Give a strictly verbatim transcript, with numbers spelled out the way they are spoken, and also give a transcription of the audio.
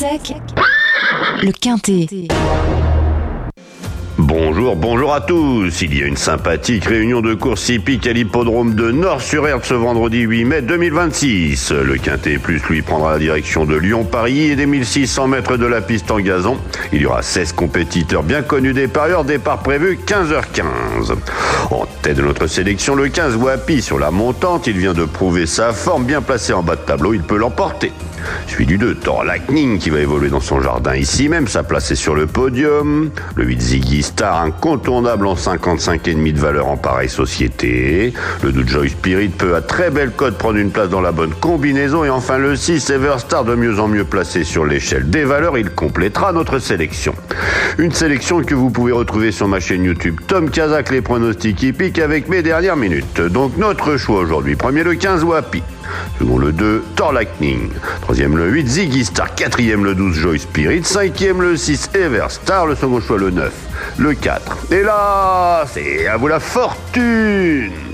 sec, le Quintet. Bonjour, bonjour à tous. Il y a une sympathique réunion de course hippique à l'hippodrome de Nord-sur-Erdre ce vendredi huit mai deux mille vingt-six. Le Quintet Plus, lui, prendra la direction de Lyon-Paris et des mille six cents mètres de la piste en gazon. Il y aura seize compétiteurs bien connus des parieurs, départ prévu quinze heures quinze. En tête de notre sélection, le quinze Wapi sur la montante. Il vient de prouver sa forme, bien placé en bas de tableau, il peut l'emporter. Suivi du deux, Thor Lightning qui va évoluer dans son jardin ici même, sa place est sur le podium. Le huit Ziggy Star, incontournable en cinquante-cinq virgule cinq de valeur en pareille société. Le deux Joy Spirit peut à très belle cote prendre une place dans la bonne combinaison. Et enfin le six Everstar, de mieux en mieux placé sur l'échelle des valeurs, il complétera notre sélection. Une sélection que vous pouvez retrouver sur ma chaîne YouTube Tom Kazak, les pronostics hippiques avec mes dernières minutes. Donc notre choix aujourd'hui, premier le quinze Wapi. Second le deux, Thor Lightning. Troisième le huit, Ziggy Star. Quatrième le douze, Joy Spirit. Cinquième le six, Everstar. Le second choix le neuf, le quatre. Et là, c'est à vous la fortune!